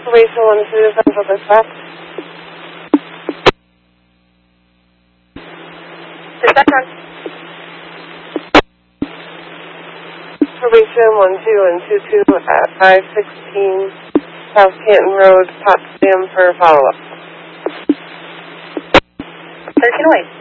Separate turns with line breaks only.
Probation 1-2, Central Dispatch.
Dispatch on.
Probation 1-2 and 2-2 at 516 South Canton Road, Potsdam for follow-up.
1308.